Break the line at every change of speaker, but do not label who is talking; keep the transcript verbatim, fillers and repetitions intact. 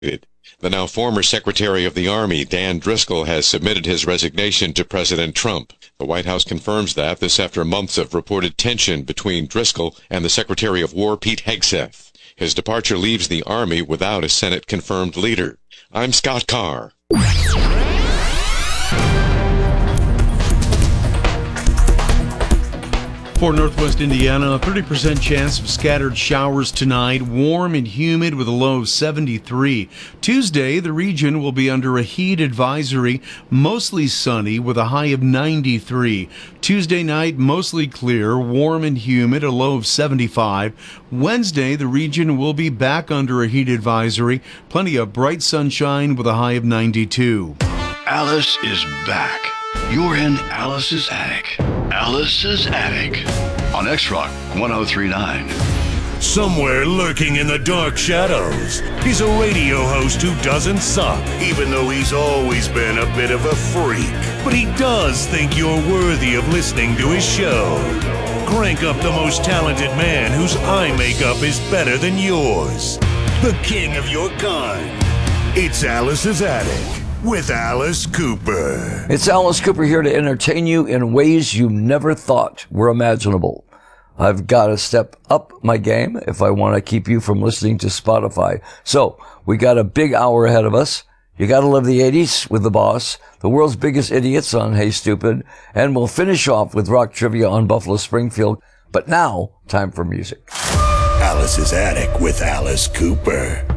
The now former Secretary of the Army, Dan Driscoll, has submitted his resignation to President Trump. The White House confirms that this after months of reported tension between Driscoll and the Secretary of War, Pete Hegseth. His departure leaves the Army without a Senate-confirmed leader. I'm Scott Carr.
For Northwest Indiana, a thirty percent chance of scattered showers tonight, warm and humid with a low of seventy-three. Tuesday, the region will be under a heat advisory, mostly sunny with a high of ninety-three. Tuesday night, mostly clear, warm and humid, a low of seventy-five. Wednesday, the region will be back under a heat advisory, plenty of bright sunshine with a high of ninety-two.
Alice is back. You're in Alice's Attic. Alice's Attic on X-Rock one oh three point nine.
Somewhere lurking in the dark shadows, he's a radio host who doesn't suck, even though he's always been a bit of a freak. But he does think you're worthy of listening to his show. Crank up the most talented man whose eye makeup is better than yours. The king of your kind. It's Alice's Attic. With Alice Cooper.
It's Alice Cooper here to entertain you in ways you never thought were imaginable. I've got to step up my game if I want to keep you from listening to Spotify. So, we got a big hour ahead of us. You got to love the eighties with The Boss, the world's biggest idiots on Hey Stupid, and we'll finish off with rock trivia on Buffalo Springfield. But now, time for music.
Alice's Attic with Alice Cooper.